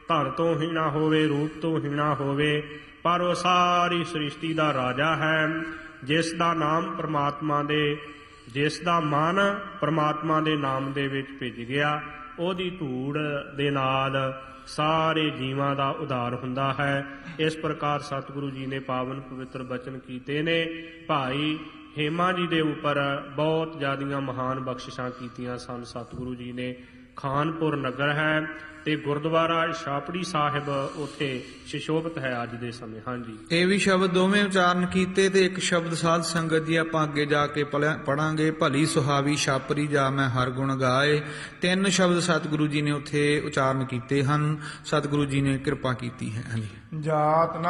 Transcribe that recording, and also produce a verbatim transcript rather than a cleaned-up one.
ਧਨ ਤੋਂ ਹੀਣਾ ਹੋਵੇ, ਰੂਪ ਤੋਂ ਹੀਣਾ ਹੋਵੇ, ਪਰ ਉਹ ਸਾਰੀ ਸ੍ਰਿਸ਼ਟੀ ਦਾ ਰਾਜਾ ਹੈ। ਜਿਸ ਦਾ ਨਾਮ ਪ੍ਰਮਾਤਮਾ ਦੇ ਜਿਸ ਦਾ ਮਨ ਪ੍ਰਮਾਤਮਾ ਦੇ ਨਾਮ ਦੇ ਵਿੱਚ ਭਿੱਜ ਗਿਆ, ਉਹਦੀ ਧੂੜ ਦੇ ਨਾਲ ਸਾਰੇ ਜੀਵਾਂ ਦਾ ਉਧਾਰ ਹੁੰਦਾ ਹੈ। ਇਸ ਪ੍ਰਕਾਰ ਸਤਿਗੁਰੂ ਜੀ ਨੇ ਪਾਵਨ ਪਵਿੱਤਰ ਬਚਨ ਕੀਤੇ ਨੇ। ਭਾਈ ਹੇਮਾ ਜੀ ਦੇ ਉੱਪਰ ਬਹੁਤ ਜ਼ਿਆਦੀਆਂ ਮਹਾਨ ਬਖਸ਼ਿਸ਼ਾਂ ਕੀਤੀਆਂ ਸਨ ਸਤਿਗੁਰੂ ਜੀ ਨੇ। ਖਾਨਪੁਰ ਨਗਰ ਹੈ ਤੇ ਗੁਰਦੁਆਰਾ ਛਾਪੜੀ ਸਾਹਿਬ ਉੱਥੇ ਸੁਸ਼ੋਭਿਤ ਹੈ ਅੱਜ ਦੇ ਸਮੇਂ। ਹਾਂਜੀ, ਇਹ ਵੀ ਸ਼ਬਦ ਦੋਵੇਂ ਉਚਾਰਨ ਕੀਤੇ ਤੇ ਇੱਕ ਸ਼ਬਦ ਸਾਧ ਸੰਗਤ ਜੀ ਆਪਾਂ ਅੱਗੇ ਜਾ ਕੇ ਪੜਾਂਗੇ। ਭਲੀ ਸੁਹਾਵੀ ਛਾਪਰੀ ਜਾ ਮੈਂ ਹਰ ਗੁਣ ਗਾਏ। ਤਿੰਨ ਸ਼ਬਦ ਸਤਿਗੁਰੂ ਜੀ ਨੇ ਉੱਥੇ ਉਚਾਰਨ ਕੀਤੇ ਹਨ। ਸਤਿਗੁਰੂ ਜੀ ਨੇ ਕਿਰਪਾ ਕੀਤੀ ਹੈ। ਹਾਂਜੀ, ਜਾਤ